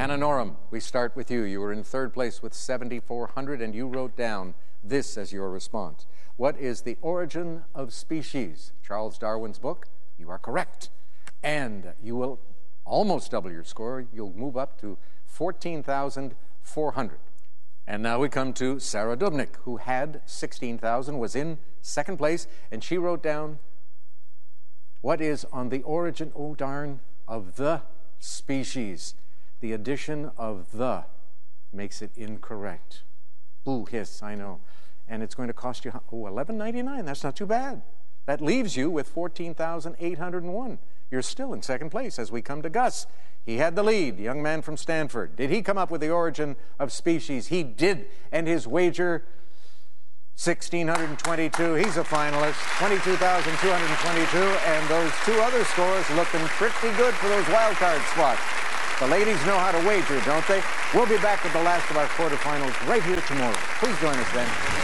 Hannah Norum, we start with you. You were in third place with 7,400, and you wrote down this as your response. What is the origin of species? Charles Darwin's book. You are correct. And you will almost double your score. You'll move up to 14,400. And now we come to Sarah Dubnik, who had 16,000, was in second place, and she wrote down, what is on the origin, oh darn, of the species? The addition of the makes it incorrect. Boo, hiss, I know. And it's going to cost you, $11.99. That's not too bad. That leaves you with 14,801. You're still in second place as we come to Gus. He had the lead, young man from Stanford. Did he come up with the origin of species? He did, and his wager, 1,622. He's a finalist, 22,222, and those two other scores looking pretty good for those wild card spots. The ladies know how to wager, don't they? We'll be back with the last of our quarterfinals right here tomorrow. Please join us then.